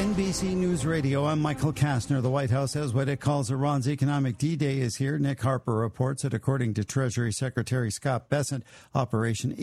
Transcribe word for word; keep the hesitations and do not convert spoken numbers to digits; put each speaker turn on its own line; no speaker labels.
N B C News Radio, I'm Michael Kastner. The White House has what it calls Iran's economic D-Day is here. Nick Harper reports that according to Treasury Secretary Scott Bessent, Operation